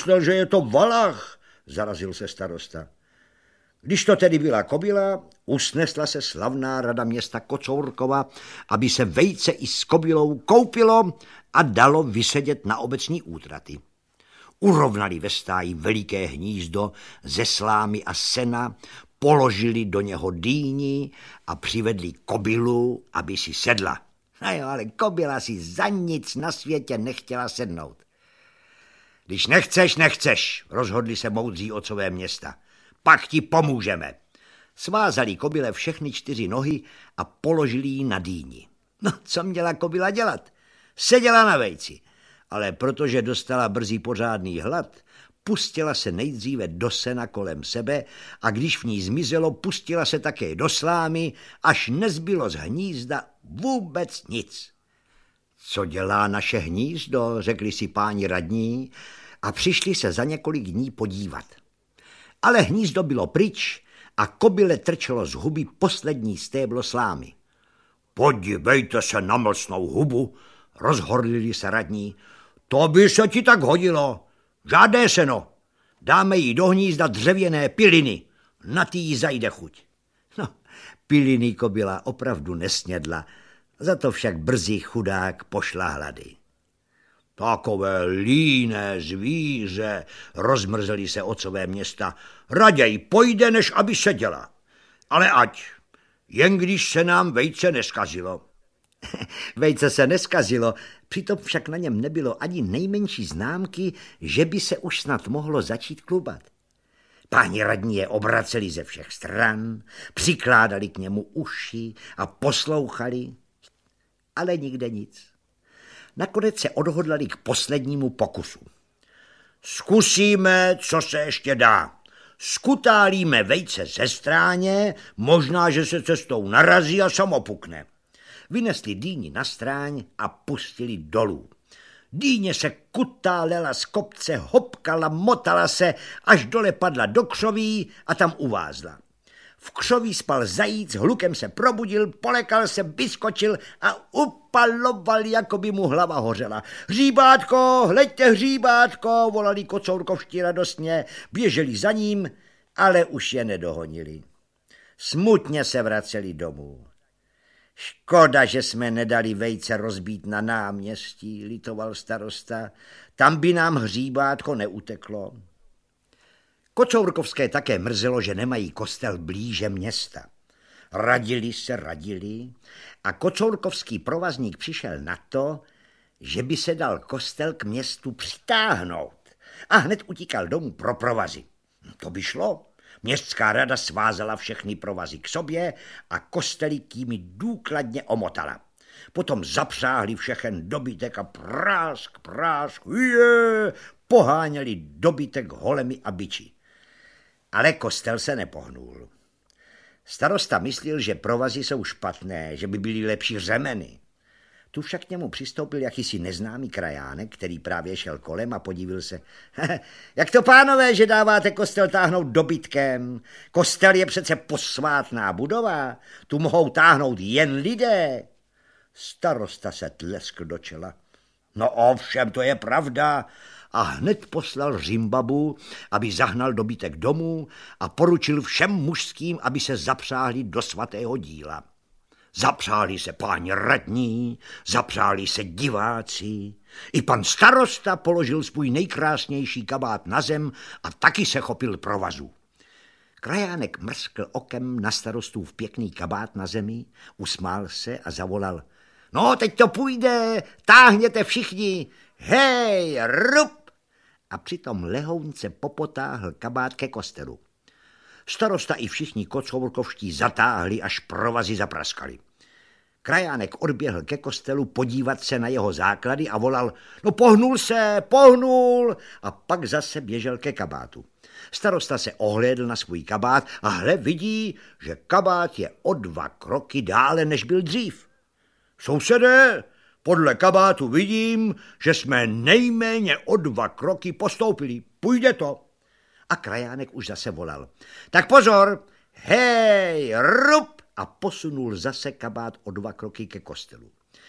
myslel, že je to valach, zarazil se starosta. Když to tedy byla kobyla, usnesla se slavná rada města Kocourkova, aby se vejce i s kobylou koupilo a dalo vysedět na obecní útraty. Urovnali ve stáji veliké hnízdo ze slámy a sena, položili do něho dýni a přivedli kobylu, aby si sedla. No jo, ale kobyla si za nic na světě nechtěla sednout. Když nechceš, nechceš, rozhodli se moudří otcové města. Pak ti pomůžeme. Svázali kobyle všechny 4 nohy a položili ji na dýni. No, co měla kobyla dělat? Seděla na vejci, ale protože dostala brzy pořádný hlad, pustila se nejdříve do sena kolem sebe a když v ní zmizelo, pustila se také do slámy, až nezbylo z hnízda vůbec nic. Co dělá naše hnízdo, řekli si páni radní a přišli se za několik dní podívat. Ale hnízdo bylo pryč a kobyle trčelo z huby poslední stéblo slámy. Podívejte se na mlsnou hubu, rozhorlili se radní. To by se ti tak hodilo. Žádné seno. Dáme jí do hnízda dřevěné piliny. Na ty jí zajde chuť. No, piliny kobyla opravdu nesnědla, za to však brzy chudák pošla hlady. Takové líné zvíře, rozmrzeli se otcové města, raději pojde, než aby seděla. Ale ať, jen když se nám vejce neskazilo. Vejce se neskazilo, přitom však na něm nebylo ani nejmenší známky, že by se už snad mohlo začít klubat. Páni radní je obraceli ze všech stran, přikládali k němu uši a poslouchali, ale nikde nic. Nakonec se odhodlali k poslednímu pokusu. Zkusíme, co se ještě dá. Skutálíme vejce ze stráně, možná, že se cestou narazí a samopukne. Vynesli dýni na stráň a pustili dolů. Dýně se kutálela z kopce, hopkala, motala se, až dole padla do křoví a tam uvázla. V křoví spal zajíc, hlukem se probudil, polekal se, vyskočil a upaloval, jako by mu hlava hořela. Hříbátko, hleďte, hříbátko, volali kocourkovští radostně, běželi za ním, ale už je nedohonili. Smutně se vraceli domů. Škoda, že jsme nedali vejce rozbít na náměstí, litoval starosta, tam by nám hříbátko neuteklo. Kocourkovské také mrzelo, že nemají kostel blíže města. Radili a kocourkovský provazník přišel na to, že by se dal kostel k městu přitáhnout a hned utíkal domů pro provazy. To by šlo. Městská rada svázala všechny provazy k sobě a kostelík jimi důkladně omotala. Potom zapřáhli všechen dobytek a prásk, poháněli dobytek holemi a biči. Ale kostel se nepohnul. Starosta myslel, že provazy jsou špatné, že by byly lepší řemeny. Tu však k němu přistoupil jakýsi neznámý krajánek, který právě šel kolem a podívil se. Jak to, pánové, že dáváte kostel táhnout dobytkem? Kostel je přece posvátná budova, tu mohou táhnout jen lidé. Starosta se tleskl do čela. No ovšem, to je pravda. A hned poslal Řimbabu, aby zahnal dobytek domů a poručil všem mužským, aby se zapřáhli do svatého díla. Zapřáhli se páni radní, zapřáhli se diváci. I pan starosta položil svůj nejkrásnější kabát na zem a taky se chopil provazu. Krajánek mrskl okem na starostův pěkný kabát na zemi, usmál se a zavolal. No, teď to půjde, táhněte všichni, hej, rup! A přitom lehounce popotáhl kabát ke kostelu. Starosta i všichni kocourkovští zatáhli, až provazy zapraskali. Krajánek odběhl ke kostelu podívat se na jeho základy a volal, no pohnul, a pak zase běžel ke kabátu. Starosta se ohlédl na svůj kabát a hle vidí, že kabát je o 2 kroky dále, než byl dřív. Sousedé, podle kabátu vidím, že jsme nejméně o 2 kroky postoupili. Půjde to. A krajánek už zase volal. Tak pozor, hej, rup! A posunul zase kabát o 2 kroky ke kostelu.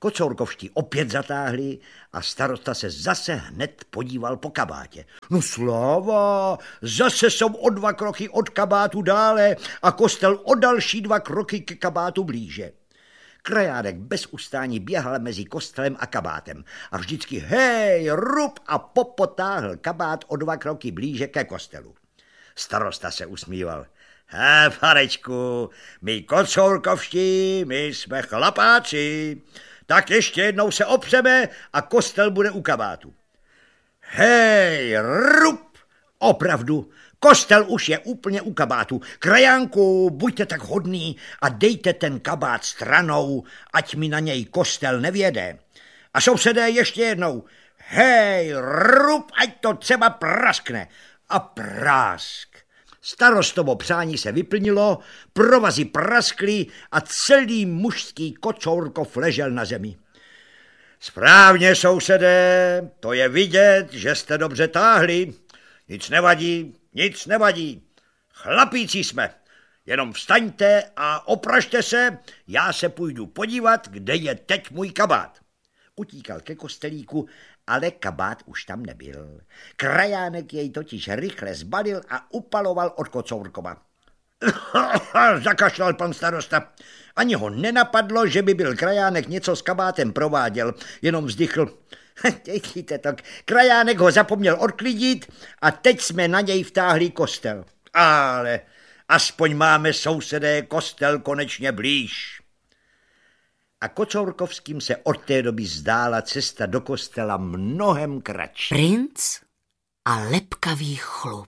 Kocourkovští opět zatáhli a starosta se zase hned podíval po kabátě. No sláva, zase jsou o 2 kroky od kabátu dále a kostel o další 2 kroky ke kabátu blíže. Krajánek bez ustání běhal mezi kostelem a kabátem a vždycky hej, rup a popotáhl kabát o 2 kroky blíže ke kostelu. Starosta se usmíval. Panečku, my kocourkovští, my jsme chlapáci, tak ještě jednou se opřeme a kostel bude u kabátu. Hej, rup, opravdu, kostel už je úplně u kabátu. Krajánku, buďte tak hodný a dejte ten kabát stranou, ať mi na něj kostel nevěde. A sousedé ještě jednou, hej, rup, ať to třeba praskne. A prásk. Starostovo přání se vyplnilo, provazy praskly a celý mužský Kocourkov ležel na zemi. Správně, sousedé, to je vidět, že jste dobře táhli. Nic nevadí. Chlapíci jsme. Jenom vstaňte a opražte se, já se půjdu podívat, kde je teď můj kabát. Utíkal ke kostelíku, ale kabát už tam nebyl. Krajánek jej totiž rychle zbalil a upaloval od Kocourkova. Zakašlal pan starosta. Ani ho nenapadlo, že by byl Krajánek něco s kabátem prováděl, jenom vzdychl. Dějte to, Krajánek ho zapomněl odklidit a teď jsme na něj vtáhli kostel. Ale aspoň máme, sousedé, kostel konečně blíž. A Kocourkovským se od té doby zdála cesta do kostela mnohem kratší. Princ a lepkavý chlup.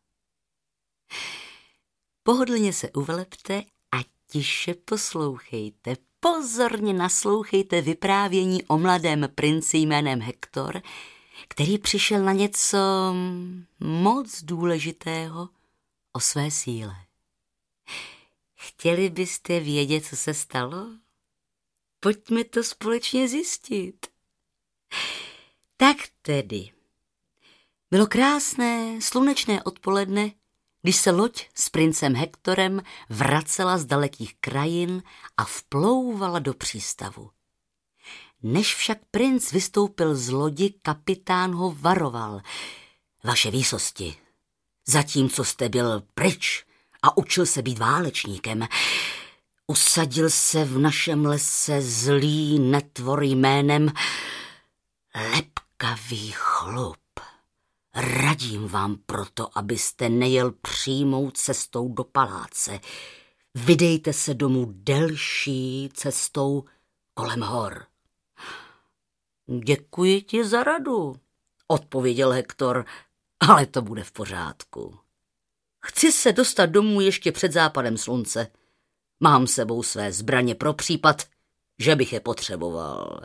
Pohodlně se uvelepte a tiše poslouchejte. Pozorně naslouchejte vyprávění o mladém princi jménem Hektor, který přišel na něco moc důležitého o své síle. Chtěli byste vědět, co se stalo? Pojďme to společně zjistit. Tak tedy. Bylo krásné, slunečné odpoledne, když se loď s princem Hektorem vracela z dalekých krajin a vplouvala do přístavu. Než však princ vystoupil z lodi, kapitán ho varoval. Vaše výsosti, zatímco jste byl pryč a učil se být válečníkem, usadil se v našem lese zlý netvor jménem Lepkavý chlup. Radím vám proto, abyste nejel přímou cestou do paláce. Vydejte se domů delší cestou kolem hor. Děkuji ti za radu, odpověděl Hektor, ale to bude v pořádku. Chci se dostat domů ještě před západem slunce. Mám sebou své zbraně pro případ, že bych je potřeboval.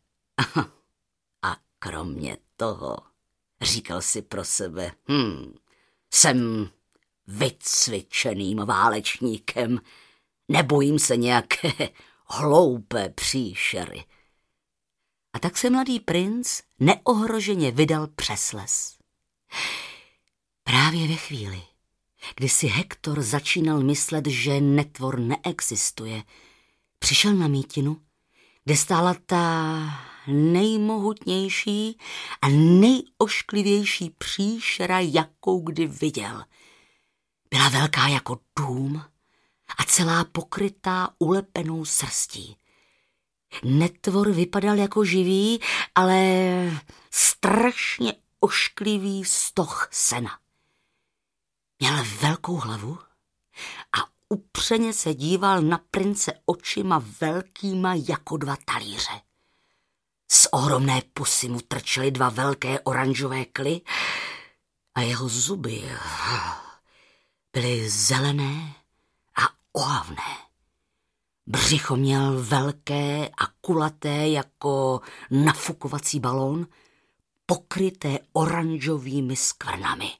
A kromě toho, říkal si pro sebe, jsem vycvičeným válečníkem, nebojím se nějaké hloupé příšery. A tak se mladý princ neohroženě vydal přes les. Právě ve chvíli, kdy si Hektor začínal myslet, že netvor neexistuje, přišel na mítinu, kde stála ta nejmohutnější a nejošklivější příšera, jakou kdy viděl. Byla velká jako dům a celá pokrytá ulepenou srstí. Netvor vypadal jako živý, ale strašně ošklivý stoh sena. Měl velkou hlavu a upřeně se díval na prince očima velkýma jako 2 talíře. Z ohromné pusy mu trčely 2 velké oranžové kly a jeho zuby byly zelené a ohavné. Břicho měl velké a kulaté jako nafukovací balón, pokryté oranžovými skvrnami.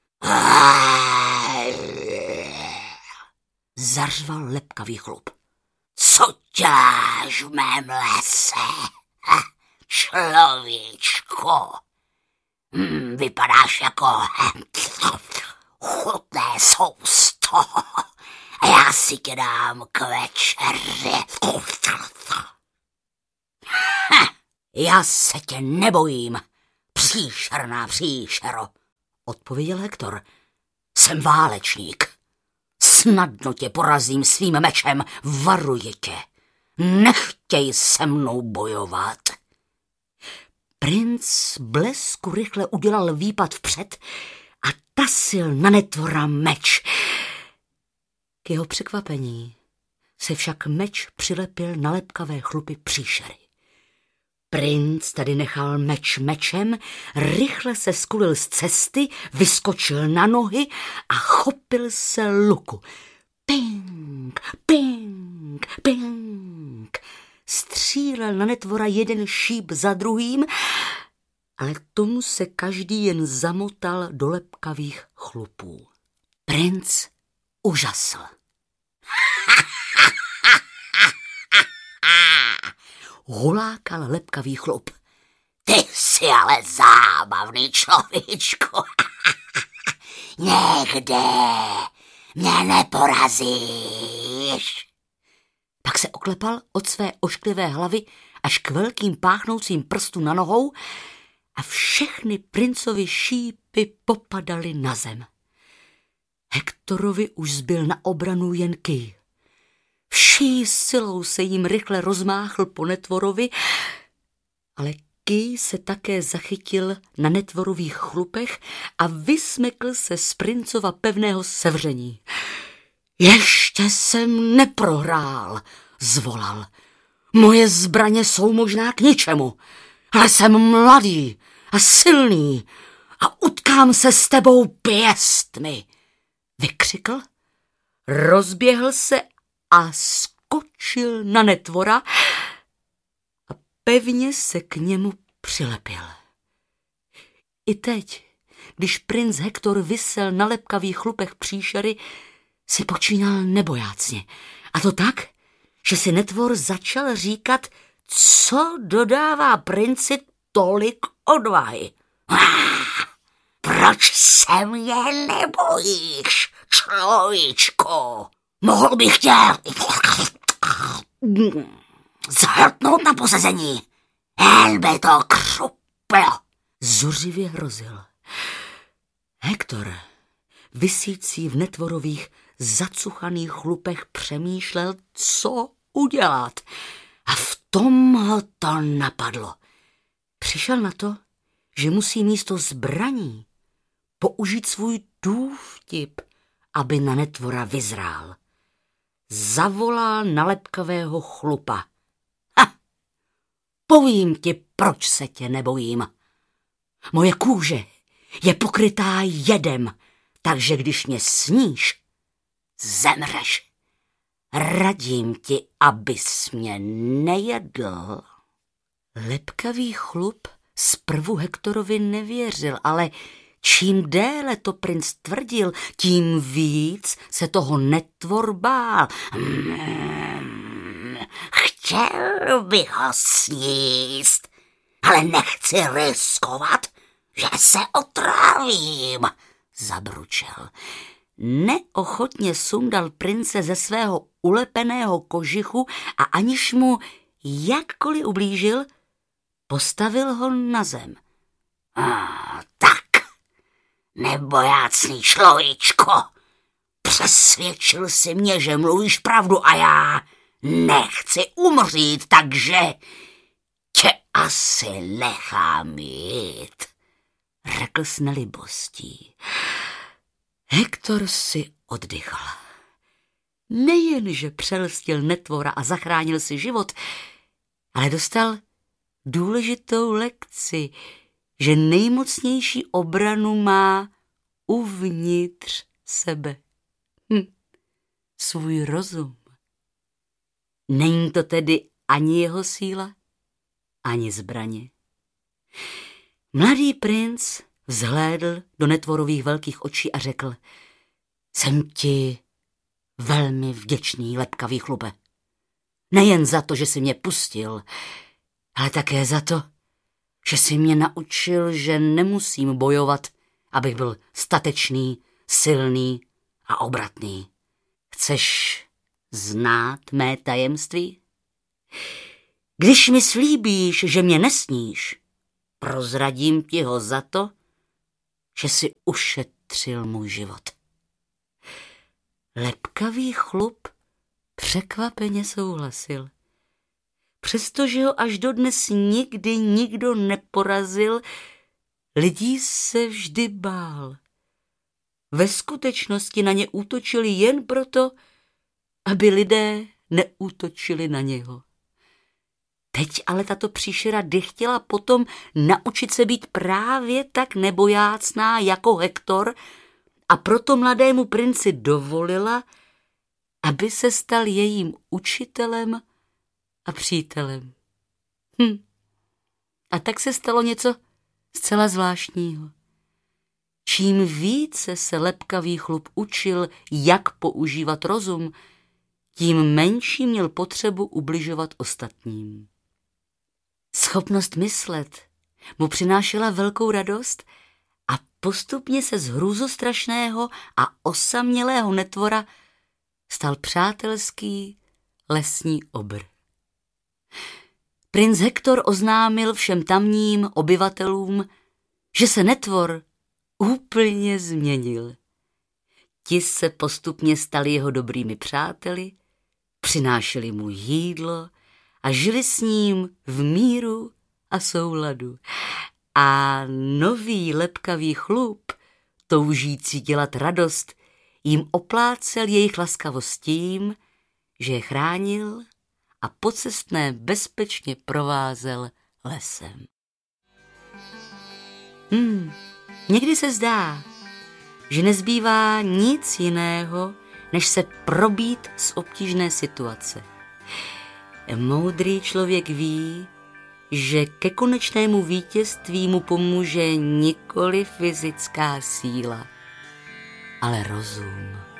Zařval Lepkavý chlup. Co děláš v mém lese, človíčku? Vypadáš jako chutné sousto a já si tě dám k večeři. Já se tě nebojím, příšerná příšero, odpověděl Hektor. Jsem válečník. Snadno tě porazím svým mečem, varuji tě. Nechtěj se mnou bojovat. Princ blesku rychle udělal výpad vpřed a tasil na netvora meč. K jeho překvapení se však meč přilepil na lepkavé chlupy příšery. Princ tady nechal meč mečem, rychle se skulil z cesty, vyskočil na nohy a chopil se luku. Ping, ping, ping. Střílel na netvora jeden šíp za druhým, ale tomu se každý jen zamotal do lepkavých chlupů. Princ užasl. Hulákal lepkavý chlup. Ty jsi ale zábavný človíčku. Někde mě neporazíš. Pak se oklepal od své ošklivé hlavy až k velkým páchnoucím prstům na nohou a všechny princovi šípy popadaly na zem. Hektorovi už zbyl na obranu jen kij. Vší silou se jim rychle rozmáchl po netvorovi, ale kij se také zachytil na netvorových chlupech a vysmekl se z princova pevného sevření. Ještě jsem neprohrál, zvolal. Moje zbraně jsou možná k ničemu, ale jsem mladý a silný a utkám se s tebou pěstmi, vykřikl, rozběhl se a skočil na netvora a pevně se k němu přilepil. I teď, když princ Hektor visel na lepkavých chlupech příšery, si počínal nebojácně. A to tak, že si netvor začal říkat, co dodává princi tolik odvahy. Proč se mě nebojíš, človíčku? Mohl bych tě zhrtnout na posezení. Jen by to křuplo. Zuřivě hrozil. Hektor, visící v netvorových zacuchaných chlupech, přemýšlel, co udělat. A v tom ho to napadlo. Přišel na to, že musí místo zbraní použít svůj důvtip, aby na netvora vyzrál. Zavolal na lepkavého chlupa. Povím ti, proč se tě nebojím. Moje kůže je pokrytá jedem, takže když mě sníš, zemřeš. Radím ti, abys mě nejedl. Lepkavý chlup zprvu Hektorovi nevěřil, ale čím déle to princ tvrdil, tím víc se toho netvor bál. Chtěl bych ho sníst, ale nechci riskovat, že se otrávím, zabručel. Neochotně sundal prince ze svého ulepeného kožichu a aniž mu jakkoliv ublížil, postavil ho na zem. Tak, nebojácný človíčko, přesvědčil si mě, že mluvíš pravdu a já nechci umřít, takže tě asi nechám jít, řekl s nelibostí. Hektor si oddychal. Nejenže přelstil netvora a zachránil si život, ale dostal důležitou lekci, že nejmocnější obranu má uvnitř sebe. Svůj rozum. Není to tedy ani jeho síla, ani zbraně. Mladý princ vzhlédl do netvorových velkých očí a řekl: Jsem ti velmi vděčný, lepkavý chlupe. Nejen za to, že jsi mě pustil, ale také za to, že jsi mě naučil, že nemusím bojovat, abych byl statečný, silný a obratný. Chceš znát mé tajemství? Když mi slíbíš, že mě nesníš, prozradím ti ho za to, že si ušetřil můj život. Lepkavý chlup překvapeně souhlasil. Přestože ho až dodnes nikdy nikdo neporazil, lidí se vždy bál. Ve skutečnosti na ně útočili jen proto, aby lidé neútočili na něho. Teď ale tato příšera chtěla potom naučit se být právě tak nebojácná jako Hektor a proto mladému princi dovolila, aby se stal jejím učitelem a přítelem. A tak se stalo něco zcela zvláštního. Čím více se lepkavý chlup učil, jak používat rozum, tím menší měl potřebu ubližovat ostatním. Schopnost myslet mu přinášela velkou radost a postupně se z hrůzostrašného a osamělého netvora stal přátelský lesní obr. Princ Hektor oznámil všem tamním obyvatelům, že se netvor úplně změnil. Ti se postupně stali jeho dobrými přáteli, přinášeli mu jídlo a žili s ním v míru a souladu. A nový lepkavý chlup, toužící dělat radost, jim oplácel jejich laskavost tím, že je chránil a pocestné bezpečně provázel lesem. Někdy se zdá, že nezbývá nic jiného, než se probít z obtížné situace. Moudrý člověk ví, že ke konečnému vítězství mu pomůže nikoli fyzická síla, ale rozum.